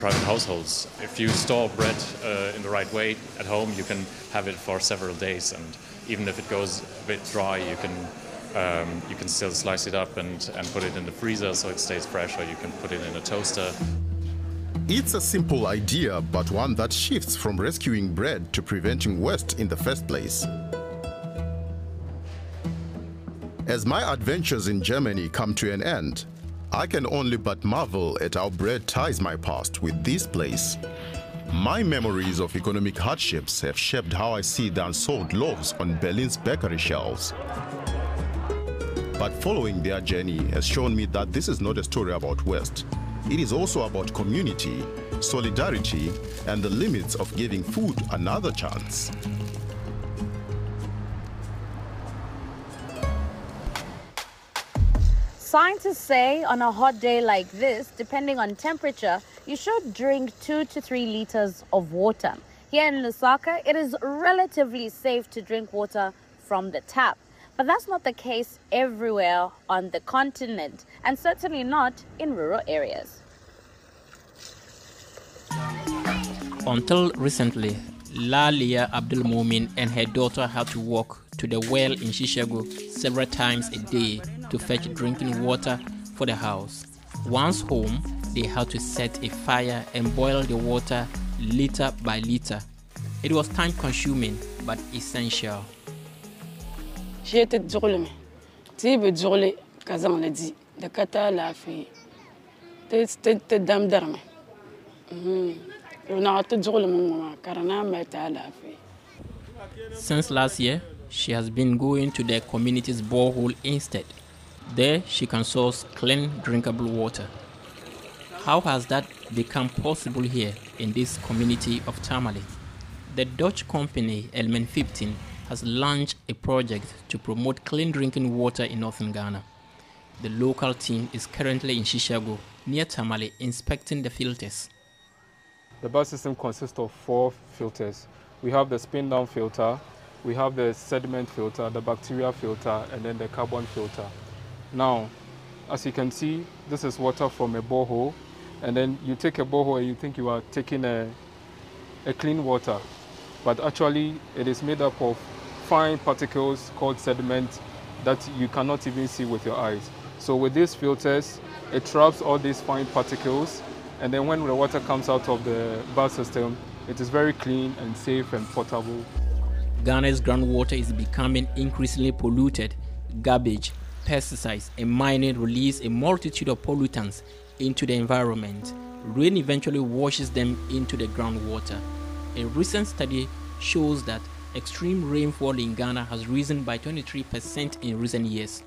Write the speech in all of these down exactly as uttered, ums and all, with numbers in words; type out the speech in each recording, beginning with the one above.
private households. If you store bread uh, in the right way at home, you can have it for several days, and even if it goes a bit dry, you can um, you can still slice it up and, and put it in the freezer so it stays fresh, or you can put it in a toaster. It's a simple idea, but one that shifts from rescuing bread to preventing waste in the first place. As my adventures in Germany come to an end, I can only but marvel at how bread ties my past with this place. My memories of economic hardships have shaped how I see the unsold loaves on Berlin's bakery shelves. But following their journey has shown me that this is not a story about waste. It is also about community, solidarity, and the limits of giving food another chance. Scientists say on a hot day like this, depending on temperature, you should drink two to three liters of water. Here in Lusaka, it is relatively safe to drink water from the tap. But that's not the case everywhere on the continent, and certainly not in rural areas. Until recently, Lalia Abdul Mumin and her daughter had to walk to the well in Shishago several times a day to fetch drinking water for the house. Once home, they had to set a fire and boil the water liter by liter. It was time-consuming but essential. J'étais désolé, si vous désolé, kazan le dit, de kata la fille, te te te dame d'arme. Since last year, she has been going to the community's borehole instead. There, she can source clean, drinkable water. How has that become possible here in this community of Tamale? The Dutch company Element fifteen has launched a project to promote clean drinking water in northern Ghana. The local team is currently in Shishago, near Tamale, inspecting the filters. The bus system consists of four filters. We have the spin-down filter, we have the sediment filter, the bacteria filter, and then the carbon filter. Now, as you can see, this is water from a borehole, and then you take a borehole and you think you are taking a, a clean water, but actually it is made up of fine particles called sediment that you cannot even see with your eyes. So with these filters, it traps all these fine particles, and then when the water comes out of the bath system, it is very clean and safe and potable. Ghana's groundwater is becoming increasingly polluted. Garbage, pesticides, and mining release a multitude of pollutants into the environment. Rain eventually washes them into the groundwater. A recent study shows that extreme rainfall in Ghana has risen by twenty-three percent in recent years.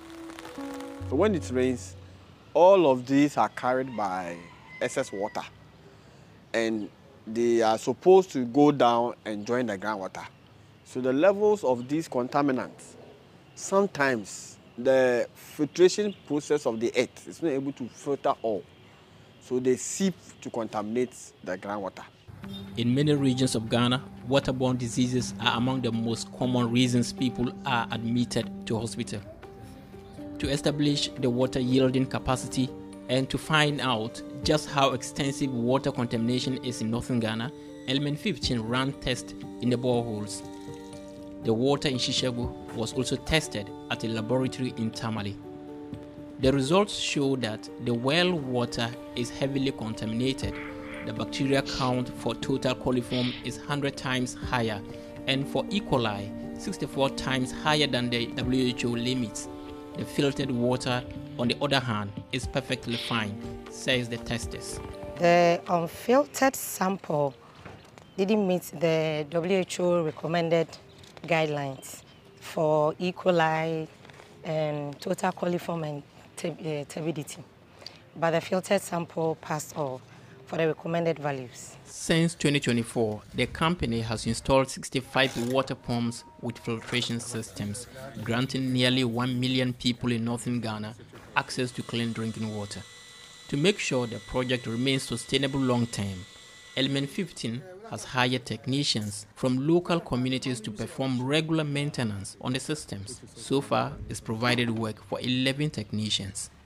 When it rains, all of these are carried by excess water, and they are supposed to go down and join the groundwater. So the levels of these contaminants, sometimes the filtration process of the earth is not able to filter all. So they seep to contaminate the groundwater. In many regions of Ghana, waterborne diseases are among the most common reasons people are admitted to hospital. To establish the water yielding capacity and to find out just how extensive water contamination is in northern Ghana, Element fifteen ran tests in the boreholes. The water in Shishago was also tested at a laboratory in Tamale. The results show that the well water is heavily contaminated. The bacteria count for total coliform is one hundred times higher, and for E. coli, sixty-four times higher than the W H O limits. The filtered water, on the other hand, is perfectly fine, says the testers. The unfiltered sample didn't meet the W H O recommended guidelines for E. coli and total coliform and turbidity, but the filtered sample passed all for the recommended values. Since twenty twenty-four, the company has installed sixty-five water pumps with filtration systems, granting nearly one million people in northern Ghana access to clean drinking water. To make sure the project remains sustainable long-term, Element fifteen has hired technicians from local communities to perform regular maintenance on the systems. So far, it's provided work for eleven technicians.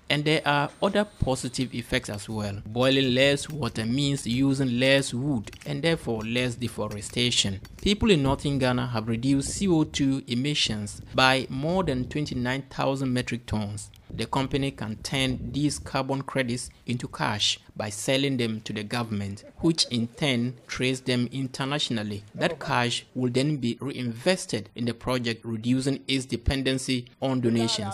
And there are other positive effects as well. Boiling less water means using less wood and therefore less deforestation. People in northern Ghana have reduced C O two emissions by more than twenty-nine thousand metric tons. The company can turn these carbon credits into cash by selling them to the government, which in turn trades them internationally. That cash will then be reinvested in the project, reducing its dependency on donations.